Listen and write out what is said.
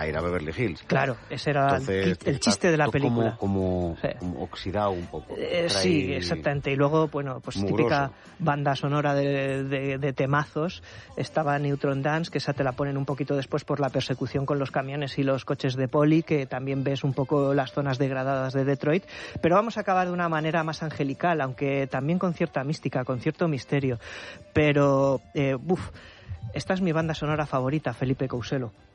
a ir a Beverly Hills. Claro, ese era el chiste de la película. Como oxidado un poco. Sí, exactamente. Y luego, bueno, pues típica banda sonora de temazos. Estaba Neutron Dance, que esa te la ponen un poquito después por la persecución con los camiones y los coches de poli, que también ves un poco las zonas degradadas de Detroit. Pero vamos a acabar de una manera más angelical, aunque también con cierta mística, con cierto misterio. Pero, esta es mi banda sonora favorita, Felipe Couselo.